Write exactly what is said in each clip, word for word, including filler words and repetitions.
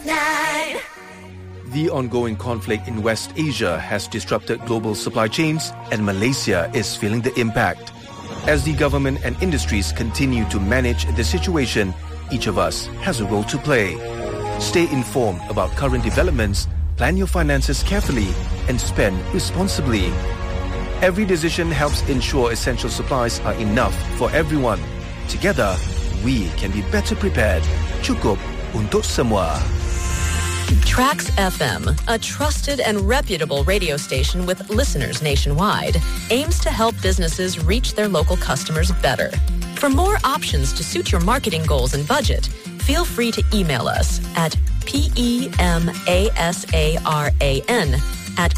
nine. The ongoing conflict in West Asia has disrupted global supply chains, and Malaysia is feeling the impact. As the government and industries continue to manage the situation, each of us has a role to play. Stay informed about current developments, plan your finances carefully, and spend responsibly. Every decision helps ensure essential supplies are enough for everyone. Together, we can be better prepared. Cukup untuk semua. Trax F M, a trusted and reputable radio station with listeners nationwide, aims to help businesses reach their local customers better. For more options to suit your marketing goals and budget, feel free to email us at p-e-m-a-s-a-r-a-n at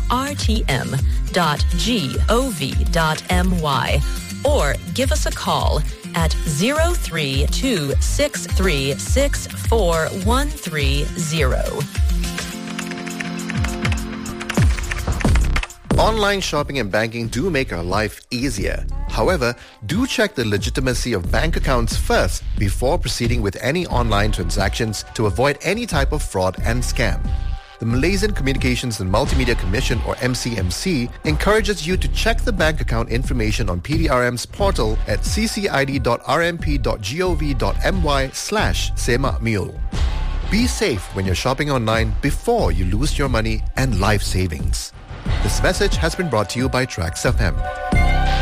r-t-m.gov.my or give us a call at zero three two six three six four one three zero. Online shopping and banking do make our life easier. However, do check the legitimacy of bank accounts first before proceeding with any online transactions to avoid any type of fraud and scam. The Malaysian Communications and Multimedia Commission, or M C M C, encourages you to check the bank account information on P D R M's portal at ccid.rmp.gov.my slash semakmule. Be safe when you're shopping online before you lose your money and life savings. This message has been brought to you by Trax F M.